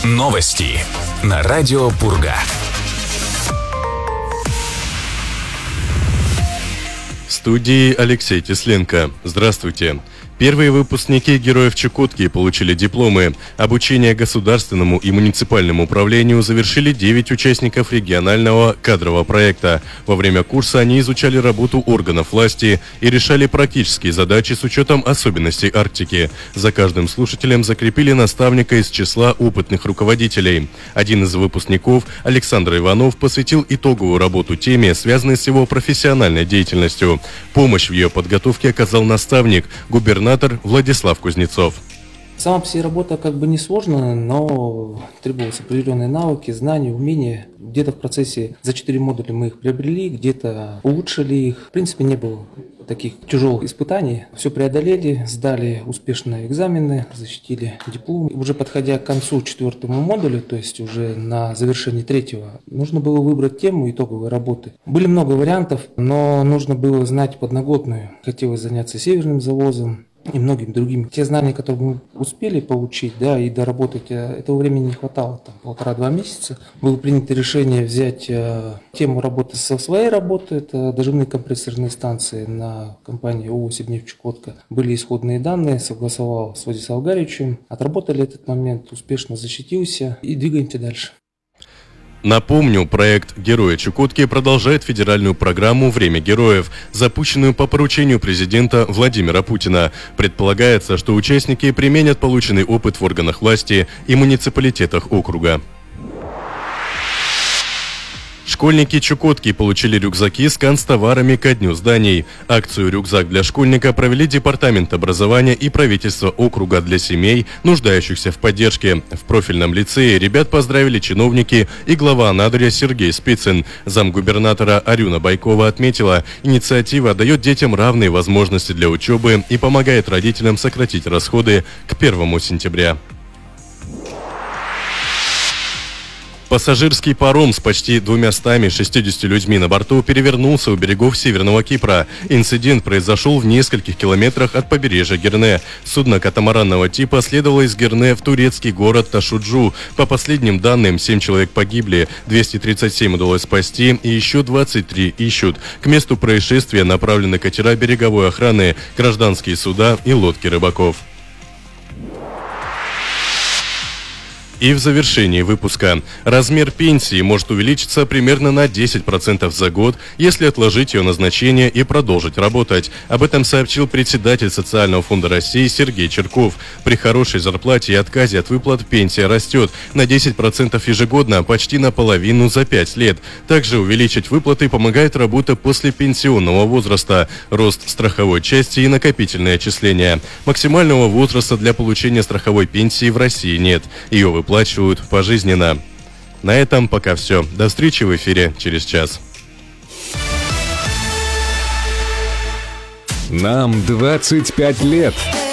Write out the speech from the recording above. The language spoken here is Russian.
Новости на радио Пурга. В студии Алексей Тесленко. Здравствуйте. Первые выпускники Героев Чукотки получили дипломы. Обучение государственному и муниципальному управлению завершили 9 участников регионального кадрового проекта. Во время курса они изучали работу органов власти и решали практические задачи с учетом особенностей Арктики. За каждым слушателем закрепили наставника из числа опытных руководителей. Один из выпускников, Александр Иванов, посвятил итоговую работу теме, связанной с его профессиональной деятельностью. Помощь в ее подготовке оказал наставник, губернатор Владислав Кузнецов. Сама по себе работа несложная, но требовались определенные навыки, знания, умения. Где-то в процессе за 4 модуля мы их приобрели, где-то улучшили их. В принципе, не было таких тяжелых испытаний. Все преодолели, сдали успешно экзамены, защитили диплом. Уже подходя к концу 4-му модуля, то есть уже на завершении 3-го, нужно было выбрать тему итоговой работы. Были много вариантов, но нужно было знать подноготную. Хотелось заняться северным завозом и многими другими. Те знания, которые мы успели получить, и доработать, этого времени не хватало, 1,5-2 месяца. Было принято решение взять тему работы со своей работы, это дожимные компрессорные станции на компании ООО «Сибнефть Чукотка». Были исходные данные, согласовал с Владиславом Гаричем, отработали этот момент, успешно защитился и двигаемся дальше. Напомню, проект «Герои Чукотки» продолжает федеральную программу «Время героев», запущенную по поручению президента Владимира Путина. Предполагается, что участники применят полученный опыт в органах власти и муниципалитетах округа. Школьники Чукотки получили рюкзаки с канцтоварами ко дню зданий. Акцию «Рюкзак для школьника» провели Департамент образования и правительство округа для семей, нуждающихся в поддержке. В профильном лицее ребят поздравили чиновники и глава Анадыря Сергей Спицын. Замгубернатора Арюна Байкова отметила, инициатива дает детям равные возможности для учебы и помогает родителям сократить расходы к 1 сентября. Пассажирский паром с почти 260 людьми на борту перевернулся у берегов Северного Кипра. Инцидент произошел в нескольких километрах от побережья Герне. Судно катамаранного типа следовало из Герне в турецкий город Ташуджу. По последним данным, 7 человек погибли, 237 удалось спасти и еще 23 ищут. К месту происшествия направлены катера береговой охраны, гражданские суда и лодки рыбаков. И в завершении выпуска. Размер пенсии может увеличиться примерно на 10% за год, если отложить ее назначение и продолжить работать. Об этом сообщил председатель Социального фонда России Сергей Черков. При хорошей зарплате и отказе от выплат пенсия растет на 10% ежегодно, почти наполовину за 5 лет. Также увеличить выплаты помогает работа после пенсионного возраста, рост страховой части и накопительные отчисления. Максимального возраста для получения страховой пенсии в России нет. Ее выплачивают пожизненно. На этом пока все. До встречи в эфире через час. Нам 25 лет.